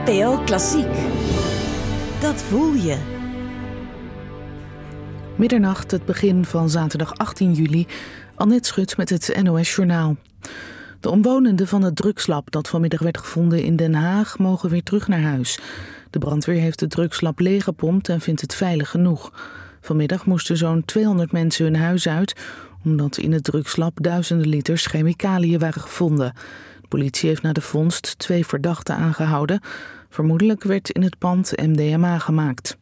NPO Klassiek. Dat voel je. Middernacht, het begin van zaterdag 18 juli. Annette Schut met het NOS Journaal. De omwonenden van het drugslab dat vanmiddag werd gevonden in Den Haag mogen weer terug naar huis. De brandweer heeft het drugslab leeggepompt en vindt het veilig genoeg. Vanmiddag moesten zo'n 200 mensen hun huis uit, omdat in het drugslab duizenden liters chemicaliën waren gevonden. De politie heeft na de vondst 2 verdachten aangehouden. Vermoedelijk werd in het pand MDMA gemaakt.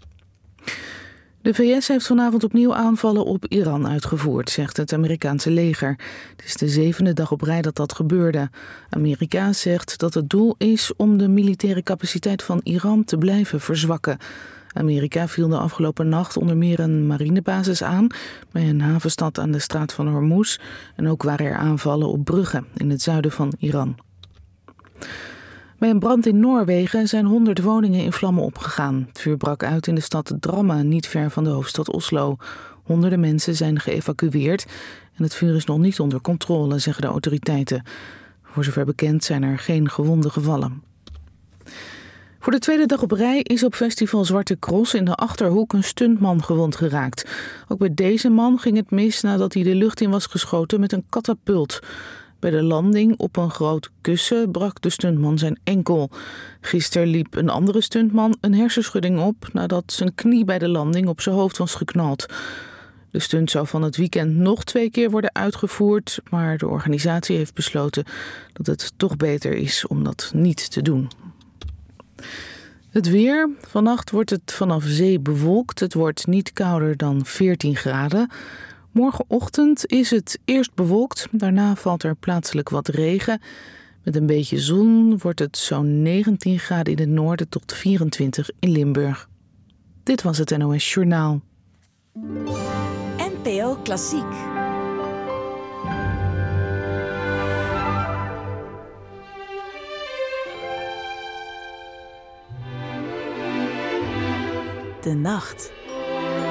De VS heeft vanavond opnieuw aanvallen op Iran uitgevoerd, zegt het Amerikaanse leger. Het is de 7e dag op rij dat gebeurde. Amerika zegt dat het doel is om de militaire capaciteit van Iran te blijven verzwakken. Amerika viel de afgelopen nacht onder meer een marinebasis aan bij een havenstad aan de straat van Hormuz. En ook waren er aanvallen op bruggen in het zuiden van Iran. Bij een brand in Noorwegen zijn 100 woningen in vlammen opgegaan. Het vuur brak uit in de stad Drammen, niet ver van de hoofdstad Oslo. Honderden mensen zijn geëvacueerd en het vuur is nog niet onder controle, zeggen de autoriteiten. Voor zover bekend zijn er geen gewonden gevallen. Voor de tweede dag op rij is op festival Zwarte Cross in de Achterhoek een stuntman gewond geraakt. Ook bij deze man ging het mis nadat hij de lucht in was geschoten met een katapult. Bij de landing op een groot kussen brak de stuntman zijn enkel. Gisteren liep een andere stuntman een hersenschudding op nadat zijn knie bij de landing op zijn hoofd was geknald. De stunt zou van het weekend nog 2 keer worden uitgevoerd, maar de organisatie heeft besloten dat het toch beter is om dat niet te doen. Het weer. Vannacht wordt het vanaf zee bewolkt. Het wordt niet kouder dan 14 graden. Morgenochtend is het eerst bewolkt. Daarna valt er plaatselijk wat regen. Met een beetje zon wordt het zo'n 19 graden in het noorden tot 24 in Limburg. Dit was het NOS Journaal. NPO Klassiek. De nacht.